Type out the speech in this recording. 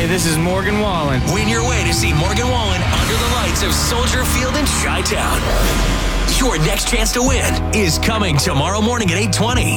Hey, this is Morgan Wallen. Win your way to see Morgan Wallen under the lights of Soldier Field in Chi-Town. Your next chance to win is coming tomorrow morning at 8:20.